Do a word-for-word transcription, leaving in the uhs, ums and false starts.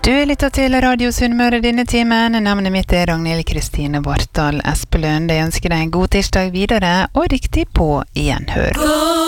Du lytter til Radio Sunnmøre denne timen. Navnet mitt er Ragnhild Kristine Vartdal Espelund. Jeg ønsker deg en god tirsdag videre og riktig på gjenhør.